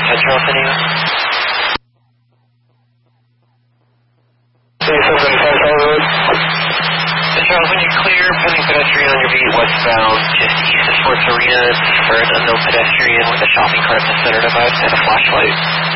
Charles Avenue. Charles, when you're clear, pending pedestrian on your beat westbound, just east of Sports Arena for an unknown pedestrian with a shopping cart and a center device and a flashlight.